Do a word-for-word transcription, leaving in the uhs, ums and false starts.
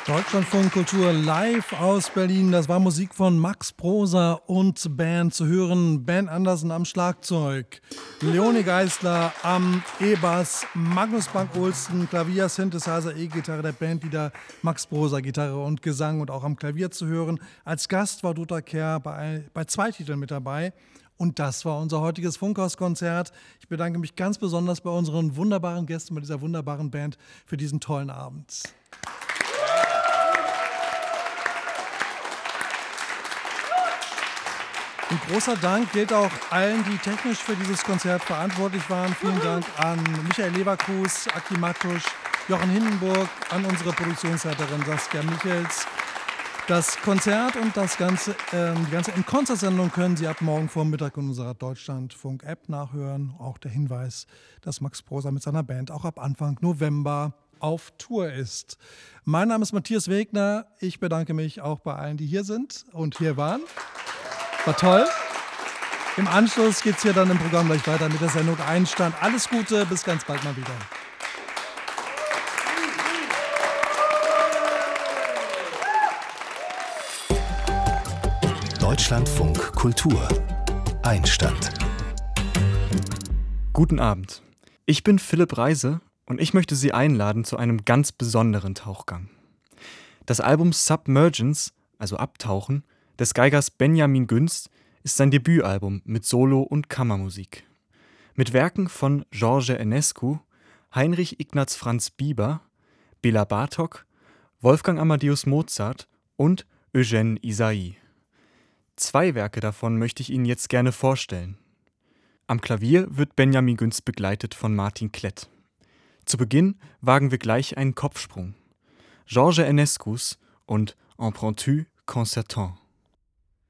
Deutschlandfunk Kultur live aus Berlin. Das war Musik von Max Prosa und Band. Zu hören Ben Andersen am Schlagzeug, Leonie Geisler am E-Bass, Magnus Bank-Olsen Klavier, Synthesizer, E-Gitarre, der Bandleader Max Prosa Gitarre und Gesang und auch am Klavier zu hören. Als Gast war Dota Kehr bei, bei zwei Titeln mit dabei. Und das war unser heutiges Funkhaus-Konzert. Ich bedanke mich ganz besonders bei unseren wunderbaren Gästen, bei dieser wunderbaren Band für diesen tollen Abend. Ein großer Dank gilt auch allen, die technisch für dieses Konzert verantwortlich waren. Vielen Dank an Michael Leverkus, Aki Matusch, Jochen Hindenburg, an unsere Produktionsleiterin Saskia Michels. Das Konzert und das ganze, äh, die ganze In-Konzert-Sendung können Sie ab morgen Vormittag in unserer Deutschlandfunk-App nachhören. Auch der Hinweis, dass Max Prosa mit seiner Band auch ab Anfang November auf Tour ist. Mein Name ist Matthias Wegner. Ich bedanke mich auch bei allen, die hier sind und hier waren. War toll. Im Anschluss geht es hier dann im Programm gleich weiter mit der Sendung Einstand. Alles Gute, bis ganz bald mal wieder. Deutschlandfunk Kultur Einstand. Guten Abend. Ich bin Philipp Reise und ich möchte Sie einladen zu einem ganz besonderen Tauchgang. Das Album Submergence, also Abtauchen, des Geigers Benjamin Günst ist sein Debütalbum mit Solo- und Kammermusik. Mit Werken von George Enescu, Heinrich Ignaz Franz Bieber, Béla Bartók, Wolfgang Amadeus Mozart und Eugène Ysaÿe. Zwei Werke davon möchte ich Ihnen jetzt gerne vorstellen. Am Klavier wird Benjamin Günst begleitet von Martin Klett. Zu Beginn wagen wir gleich einen Kopfsprung. George Enescus und Impromptu concertant.